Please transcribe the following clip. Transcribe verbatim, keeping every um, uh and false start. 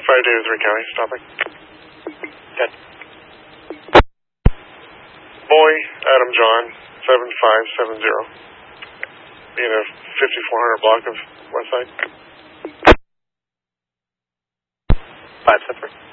five Davis, Ray County, stopping. ten. Boy, Adam John, seven five seven zero. In a fifty-four hundred block of West Side. five seven three.